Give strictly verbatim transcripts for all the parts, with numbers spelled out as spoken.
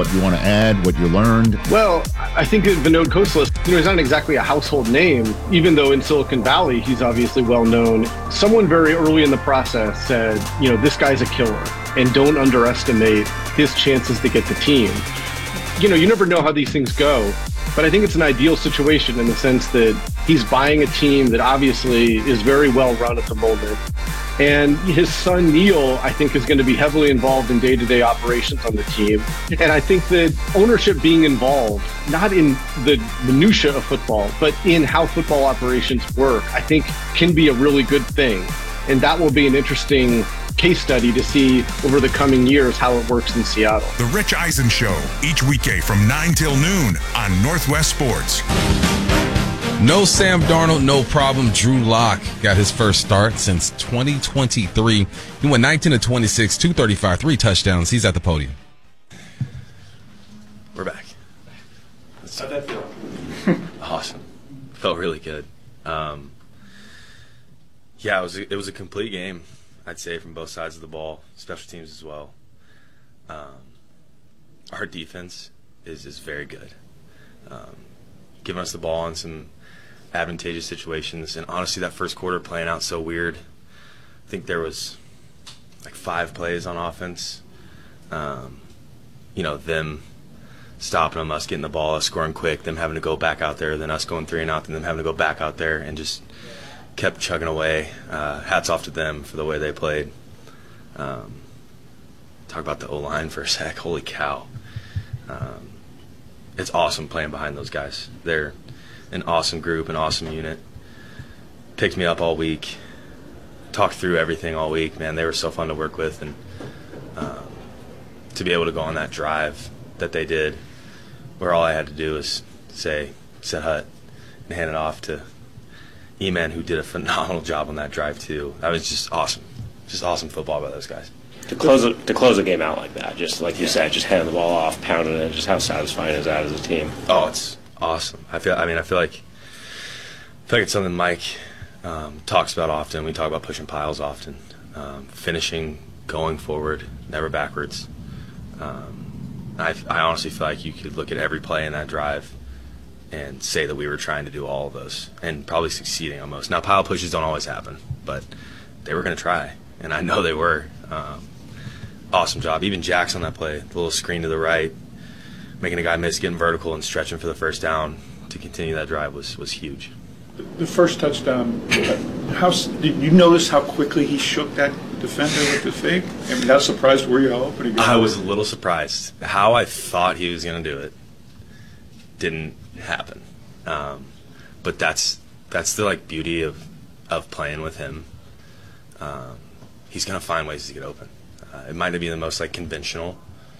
what you want to add, what you learned? Well, I think that Vinod Khosla, you know, he's not exactly a household name, even though in Silicon Valley he's obviously well known. Someone very early in the process said, you know, this guy's a killer, and don't underestimate his chances to get the team. You know, you never know how these things go, but I think it's an ideal situation in the sense that he's buying a team that obviously is very well run at the moment. And his son, Neil, I think is going to be heavily involved in day-to-day operations on the team. And I think that ownership being involved, not in the minutia of football, but in how football operations work, I think can be a really good thing. And that will be an interesting case study to see over the coming years how it works in Seattle. The Rich Eisen Show, each weekday from nine till noon on Northwest Sports. No Sam Darnold, no problem. Drew Lock got his first start since twenty twenty-three. He went nineteen to twenty-six, two thirty-five, three touchdowns. He's at the podium. We're back. How'd that feel? Awesome. Felt really good. Um, yeah, it was a, it was a complete game, I'd say, from both sides of the ball, special teams as well. Um, our defense is is very good, um, giving us the ball in some advantageous situations. And honestly, that first quarter playing out so weird. I think there was like five plays on offense. Um, you know, them stopping them, us getting the ball, us scoring quick, them having to go back out there, then us going three and out, then them having to go back out there, and just kept chugging away. Uh, hats off to them for the way they played. Um, talk about the O-line for a sec. Holy cow. Um, it's awesome playing behind those guys. They're an awesome group, an awesome unit. Picked me up all week. Talked through everything all week. Man, they were so fun to work with. And um, to be able to go on that drive that they did, where all I had to do was say, set hut, and hand it off to E-Man, who did a phenomenal job on that drive too. That was just awesome. Just awesome football by those guys. To close a, to close a game out like that, just like you said, just handing the ball off, pounding it, just how satisfying is that as a team? Oh, it's awesome. I feel. I mean, I feel like I feel like it's something Mike um, talks about often. We talk about pushing piles often, um, finishing, going forward, never backwards. Um, I, I honestly feel like you could look at every play in that drive and say that we were trying to do all of those and probably succeeding on most. Now, pile pushes don't always happen, but they were going to try, and I know they were. Um, awesome job. Even Jax on that play, the little screen to the right, making a guy miss, getting vertical and stretching for the first down to continue that drive was, was huge. The first touchdown, how did you notice how quickly he shook that defender with the fake? I mean, how surprised were you how open he got? I was a little surprised. How I thought he was going to do it didn't happen. Um, but that's that's the like beauty of of playing with him. Um, he's going to find ways to get open. Uh, it might not be the most like conventional,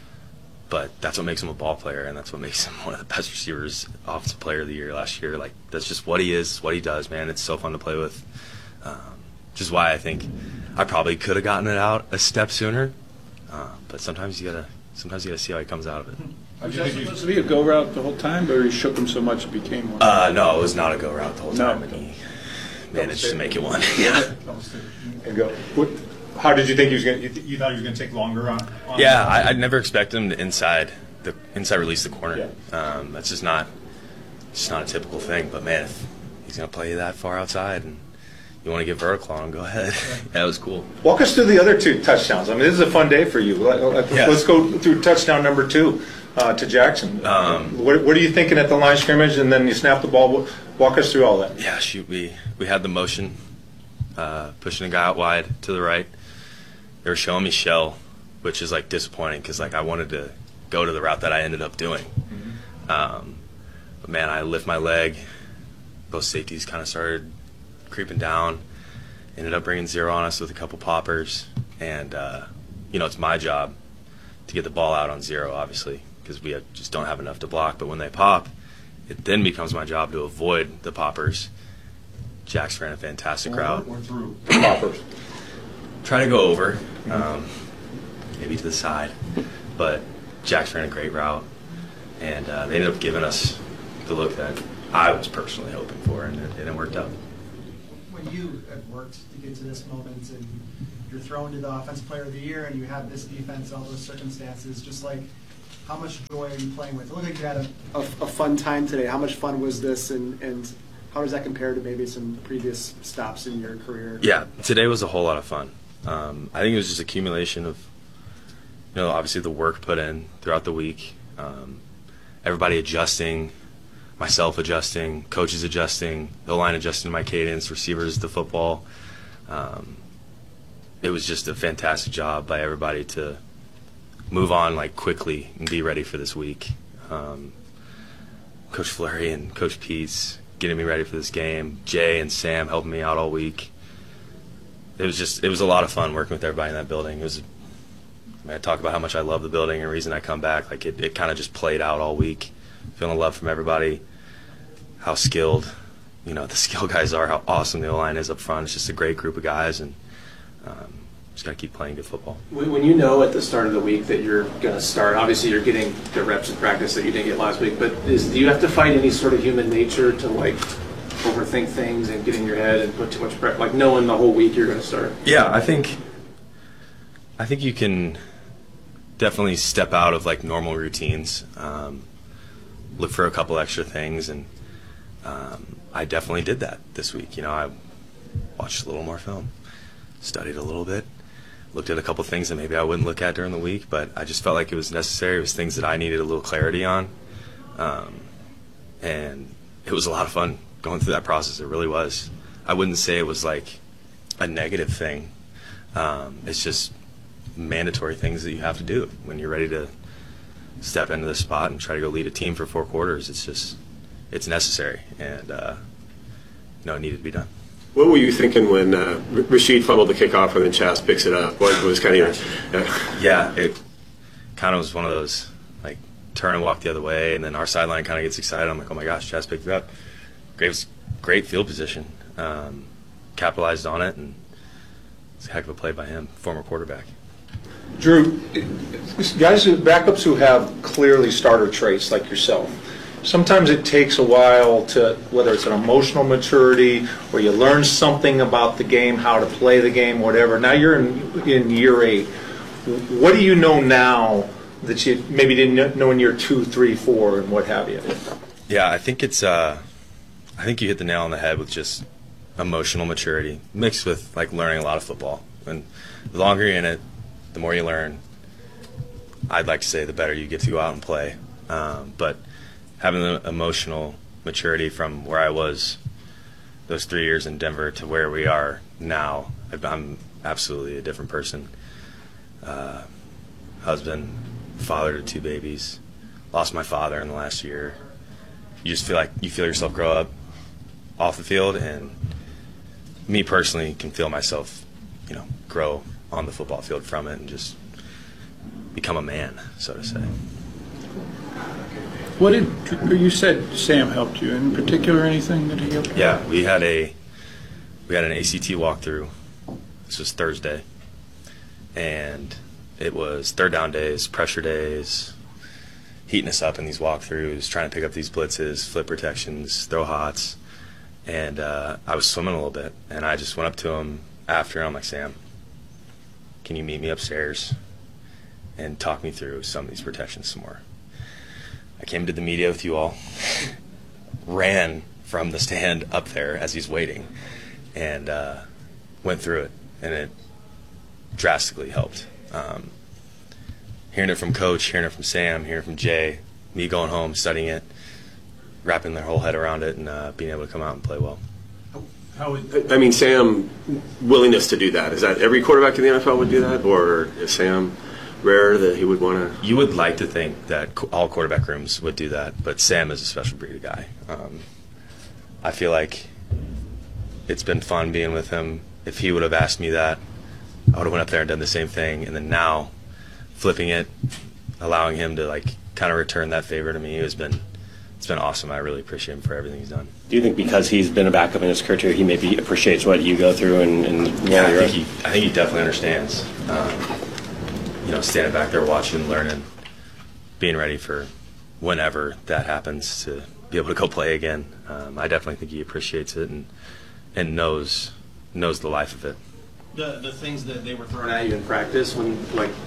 but that's what makes him a ball player, and that's what makes him one of the best receivers, offensive player of the year last year. Like, that's just what he is, what he does, man. It's so fun to play with. Um, which is why I think I probably could have gotten it out a step sooner. Uh, but sometimes you gotta, sometimes you gotta see how he comes out of it. Was that supposed to be a go route the whole time, or he shook him so much it became one? Uh, no, it was not a go route the whole time, No. and he managed to make it one. Yeah. And go. What, how did you think he was going? You, th- you thought he was going to take longer on? on Yeah, I, I'd never expect him to inside the inside release the corner. Yeah. Um, that's just not, just not a typical thing. But man, if he's gonna play you that far outside and you want to get vertical on him, go ahead. That was cool. Walk us through the other two touchdowns. I mean, this is a fun day for you. Let, let, Yeah. Let's go through touchdown number two uh, to Jackson. Um, what, what are you thinking at the line of scrimmage, and then you snap the ball? Walk us through all that. Yeah, shoot, we we had the motion, uh, pushing a guy out wide to the right. They were showing me shell, which is like disappointing because like I wanted to go to the route that I ended up doing. Mm-hmm. Um, but man, I lift my leg. Both safeties kind of started creeping down. Ended up bringing zero on us with a couple poppers, and uh, you know it's my job to get the ball out on zero, obviously, because we have, just don't have enough to block. But when they pop, it then becomes my job to avoid the poppers. Jax ran a fantastic route. We're through poppers. Try to go over, um, maybe to the side, but Jax ran a great route, and uh, they ended up giving us the look that I was personally hoping for, and it, and it worked out. When you have worked to get to this moment, and you're thrown to the Offensive Player of the Year, and you have this defense, all those circumstances, just like how much joy are you playing with? It looked like you had a, a, a fun time today. How much fun was this, and, and how does that compare to maybe some previous stops in your career? Yeah, today was a whole lot of fun. Um, I think it was just accumulation of, you know, obviously the work put in throughout the week, um, everybody adjusting, myself adjusting, coaches adjusting, the line adjusting my cadence, receivers to football. Um, it was just a fantastic job by everybody to move on like quickly and be ready for this week. Um, Coach Fleury and Coach Pete's getting me ready for this game. Jay and Sam helping me out all week. It was just, it was a lot of fun working with everybody in that building. It was, I mean, I talk about how much I love the building and the reason I come back. Like it, it kind of just played out all week. Feeling love from everybody, how skilled, you know, the skill guys are, how awesome the O-line is up front. It's just a great group of guys, and um, just got to keep playing good football. When you know at the start of the week that you're going to start, obviously you're getting the reps in practice that you didn't get last week, but is, do you have to fight any sort of human nature to like overthink things and get in your head and put too much prep, like knowing the whole week you're going to start? Yeah, I think I think you can definitely step out of like normal routines, um, look for a couple extra things, and um, I definitely did that this week. You know, I watched a little more film, studied a little bit, looked at a couple things that maybe I wouldn't look at during the week, but I just felt like it was necessary. It was things that I needed a little clarity on, um, and it was a lot of fun going through that process. It really was. I wouldn't say it was like a negative thing. Um, it's just mandatory things that you have to do when you're ready to step into the spot and try to go lead a team for four quarters. It's just, it's necessary, and uh, you know, it needed to be done. What were you thinking when uh, Rashid fumbled the kickoff and then Chaz picks it up? What was kind of your... Uh... Yeah, it kind of was one of those, like, turn and walk the other way, and then our sideline kind of gets excited. I'm like, oh my gosh, Chaz picked it up. Great, great field position. Um, capitalized on it, and it's a heck of a play by him, former quarterback. Drew, guys, backups who have clearly starter traits like yourself, sometimes it takes a while to, whether it's an emotional maturity or you learn something about the game, how to play the game, whatever. Now you're in, in year eight. What do you know now that you maybe didn't know in year two, three, four, and what have you? Yeah, I think it's, uh, I think you hit the nail on the head with just emotional maturity mixed with like learning a lot of football. And the longer you're in it, the more you learn. I'd like to say the better you get to go out and play. Um, but having the emotional maturity from where I was those three years in Denver to where we are now, I'm absolutely a different person. Uh, husband, father to two babies, lost my father in the last year. You just feel like you feel yourself grow up off the field, and me personally can feel myself, you know, grow on the football field from it and just become a man, so to say. What did you said? Sam helped you in particular? Anything that he helped you? Yeah, we had a we had an A C T walkthrough. This was Thursday, and it was third down days, pressure days, heating us up in these walkthroughs, trying to pick up these blitzes, flip protections, throw hots, and uh, I was swimming a little bit, and I just went up to him after, and I'm like, Sam, can you meet me upstairs and talk me through some of these protections some more? I came to the media with you all, ran from the stand up there as he's waiting, and uh, went through it, and it drastically helped. Um, hearing it from Coach, hearing it from Sam, hearing it from Jay, me going home, studying it, wrapping their whole head around it, and uh, being able to come out and play well. How would, I mean, Sam, willingness to do that, is that every quarterback in the N F L would do that, or is Sam rare that he would want to? You would like to think that all quarterback rooms would do that, but Sam is a special breed of guy. Um, I feel like it's been fun being with him. If he would have asked me that, I would have went up there and done the same thing. And then now, flipping it, allowing him to like kind of return that favor to me has been it's been awesome. I really appreciate him for everything he's done. Do you think because he's been a backup in his career, he maybe appreciates what you go through? And, and yeah, I think, he, I think he definitely understands. Um, you know, standing back there watching, learning, being ready for whenever that happens to be able to go play again. Um, I definitely think he appreciates it and and knows knows the life of it. The the things that they were throwing at you in practice, when like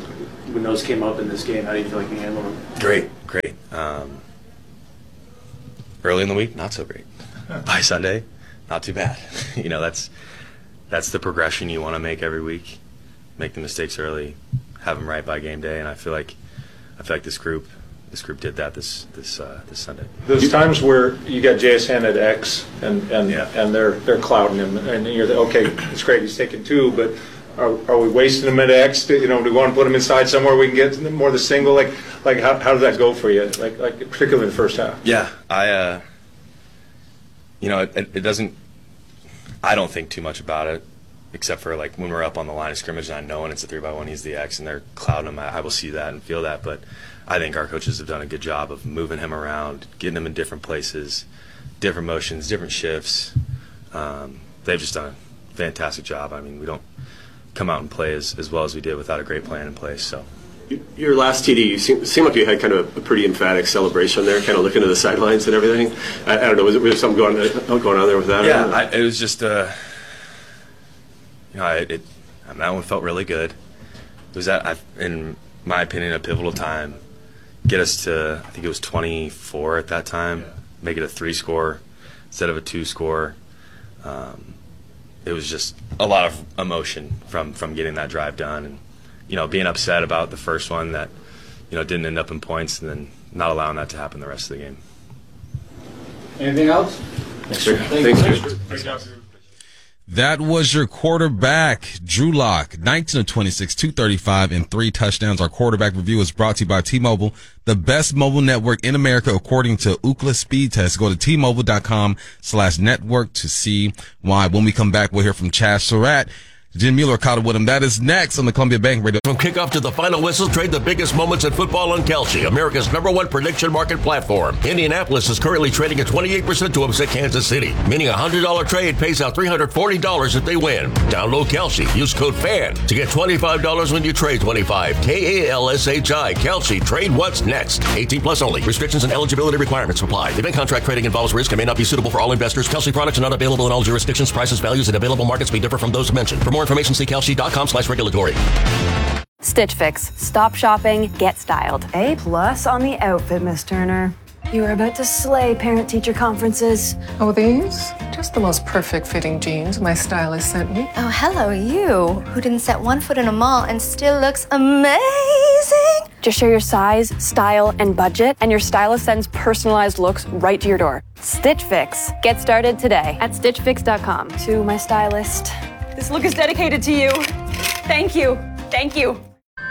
when those came up in this game, how do you feel like you handled them? Great, great. Um, early in the week, not so great. By Sunday, not too bad. You know, that's that's the progression you want to make every week. Make the mistakes early, have them right by game day, and I feel like I feel like this group this group did that this this uh, this Sunday. There's times where you got J S N at X, and and, Yeah. and they're they're clouding him, and you're the, okay, it's great, he's taking two, but are, are we wasting him at X? You know, do we want to put him inside somewhere we can get more of the single? Like like how how did that go for you? Like like particularly in the first half. Yeah, I uh, you know, it, it doesn't. I don't think too much about it, except for like when we're up on the line of scrimmage and I know when it's a three by one, he's the X, and they're clouding him. I, I will see that and feel that, but I think our coaches have done a good job of moving him around, getting him in different places, different motions, different shifts. Um, they've just done a fantastic job. I mean, we don't come out and play as, as well as we did without a great plan in place. So. Your last T D, you seem, seemed like you had kind of a pretty emphatic celebration there, kind of looking to the sidelines and everything. I, I don't know, was, it, was there something going, going on there with that? Yeah, I, it was just, uh, you know, it, it, I mean, that one felt really good. It was, at, I, in my opinion, a pivotal time. Get us to, I think it was twenty-four at that time, make it a three score instead of a two score. Um, it was just a lot of emotion from, from getting that drive done, and you know, being upset about the first one that, you know, didn't end up in points, and then not allowing that to happen the rest of the game. Anything else? Thanks, sir. Thanks, Thanks. That was your quarterback, Drew Lock, nineteen of twenty-six, two thirty-five, and three touchdowns. Our quarterback review is brought to you by T-Mobile, the best mobile network in America, according to Ookla Speed Test. Go to T-Mobile.com slash network to see why. When we come back, we'll hear from Chaz Surratt. Jim Mueller caught up with him. That is next on the Columbia Bank Radio. From kickoff to the final whistle, trade the biggest moments in football on Kalshi, America's number one prediction market platform. Indianapolis is currently trading at twenty-eight percent to upset Kansas City, meaning a one hundred dollars trade pays out three hundred forty dollars if they win. Download Kalshi. Use code FAN to get twenty-five dollars when you trade twenty-five. K A L S H I. Kalshi. Trade what's next. eighteen plus only. Restrictions and eligibility requirements apply. Event contract trading involves risk and may not be suitable for all investors. Kalshi products are not available in all jurisdictions. Prices, values, and available markets may differ from those mentioned. For more information, see Kalshi.com slash regulatory. Stitch Fix. Stop shopping, get styled. A plus on the outfit, Miss Turner. You are about to slay parent-teacher conferences. Oh, these? Just the most perfect fitting jeans my stylist sent me. Oh, hello, you, who didn't set one foot in a mall and still looks amazing. Just share your size, style, and budget, and your stylist sends personalized looks right to your door. Stitch Fix. Get started today at stitch fix dot com. To my stylist, this look is dedicated to you. Thank you. Thank you.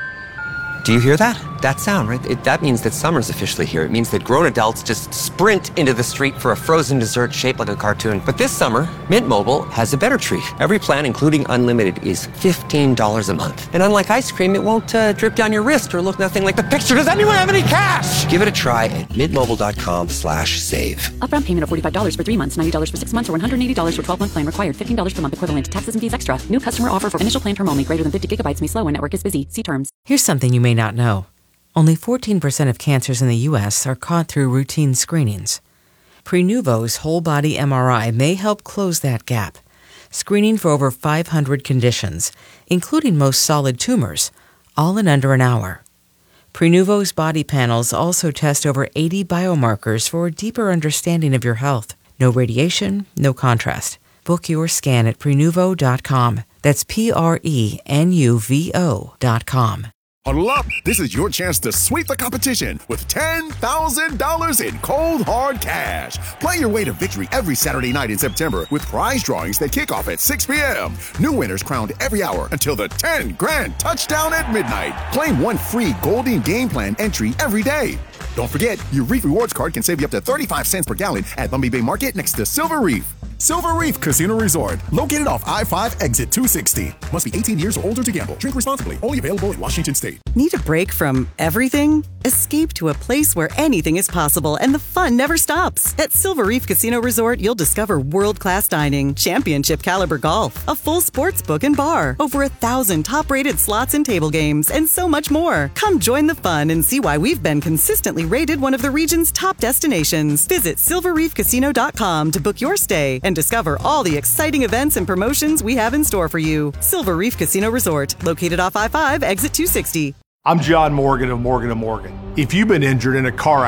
Do you hear that? That sound, right? It, that means that summer's officially here. It means that grown adults just sprint into the street for a frozen dessert shaped like a cartoon. But this summer, Mint Mobile has a better treat. Every plan, including unlimited, is fifteen dollars a month. And unlike ice cream, it won't uh, drip down your wrist or look nothing like the picture. Does anyone have any cash? Give it a try at mintmobile.com slash save. Upfront payment of forty-five dollars for three months, ninety dollars for six months, or one hundred eighty dollars for twelve-month plan required. fifteen dollars per month equivalent. Taxes and fees extra. New customer offer for initial plan term only. Greater than fifty gigabytes may slow when network is busy. See terms. Here's something you may not know. Only fourteen percent of cancers in the U S are caught through routine screenings. Prenuvo's whole-body M R I may help close that gap, screening for over five hundred conditions, including most solid tumors, all in under an hour. Prenuvo's body panels also test over eighty biomarkers for a deeper understanding of your health. No radiation, no contrast. Book your scan at Prenuvo dot com. That's P R E N U V O dot com. Huddle up. This is your chance to sweep the competition with ten thousand dollars in cold, hard cash. Play your way to victory every Saturday night in September with prize drawings that kick off at six p.m. New winners crowned every hour until the ten grand touchdown at midnight. Claim one free Golden Game Plan entry every day. Don't forget, your Reef Rewards card can save you up to thirty-five cents per gallon at Lumby Bay Market next to Silver Reef. Silver Reef Casino Resort, located off I five exit two sixty. Must be eighteen years or older to gamble. Drink responsibly. Only available in Washington State. Need a break from everything? Escape to a place where anything is possible and the fun never stops. At Silver Reef Casino Resort, you'll discover world-class dining, championship caliber golf, a full sports book and bar, over a thousand top-rated slots and table games, and so much more. Come join the fun and see why we've been consistently rated one of the region's top destinations. Visit silver reef casino dot com to book your stay and discover all the exciting events and promotions we have in store for you. Silver Reef Casino Resort, located off I five, exit two sixty. I'm John Morgan of Morgan and Morgan. If you've been injured in a car